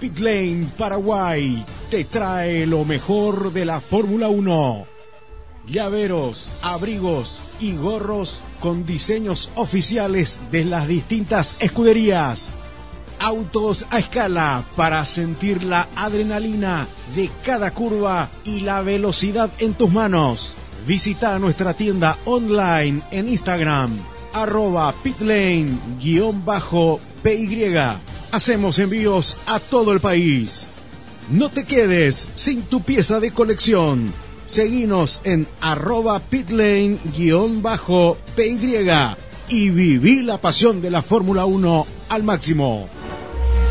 Pitlane Paraguay te trae lo mejor de la Fórmula 1. Llaveros, abrigos y gorros con diseños oficiales de las distintas escuderías. Autos a escala para sentir la adrenalina de cada curva y la velocidad en tus manos. Visita nuestra tienda online en Instagram, @pitlane_PY. Hacemos envíos a todo el país. No te quedes sin tu pieza de colección. Seguinos en @pitlane_PY y viví la pasión de la Fórmula 1 al máximo.